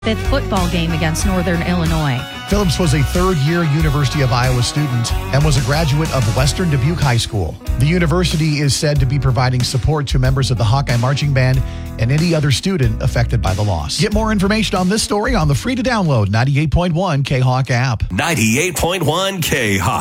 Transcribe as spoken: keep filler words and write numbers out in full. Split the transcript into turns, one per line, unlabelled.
fifth football game against Northern Illinois.
Phillips was a third-year University of Iowa student and was a graduate of Western Dubuque High School. The university is said to be providing support to members of the Hawkeye Marching Band and any other student affected by the loss. Get more information on this story on the free-to-download ninety-eight point one K-Hawk app.
ninety-eight point one K-Hawk.